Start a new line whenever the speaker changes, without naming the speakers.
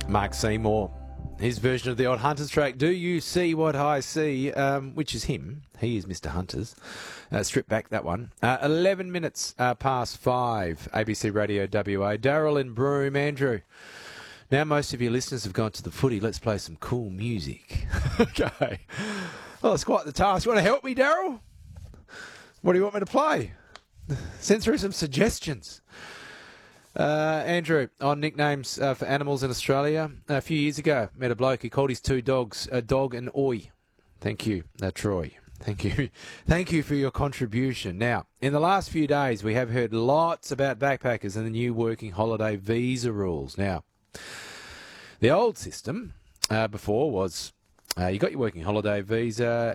Mark Seymour, his version of the odd Hunters track, Do You See What I See, which is him. He is Mr. Hunters. Strip back that one. 11 minutes past 5, ABC Radio WA. Daryl in Broome. Andrew, now most of your listeners have gone to the footy. Let's play some cool music. Okay. Well, it's quite the task. You want to help me, Daryl? What do you want me to play? Send through some suggestions. Andrew, on nicknames for animals in Australia. A few years ago, met a bloke who called his two dogs a dog and oi. Thank you, Troy. Thank you. Thank you for your contribution. Now, in the last few days, we have heard lots about backpackers and the new working holiday visa rules. Now, the old system before was you got your working holiday visa